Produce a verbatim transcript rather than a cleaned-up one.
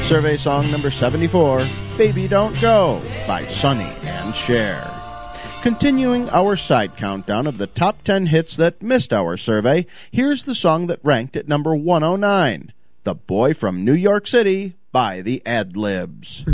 Survey song number seventy-four, Baby Don't Go, by Sonny and Cher. Continuing our side countdown of the top ten hits that missed our survey, here's the song that ranked at number one oh nine, The Boy from New York City by the Ad-Libs.